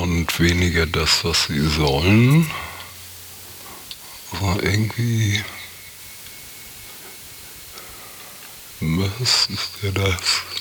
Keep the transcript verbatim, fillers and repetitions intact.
und weniger das, was sie sollen. Aber irgendwie müsste das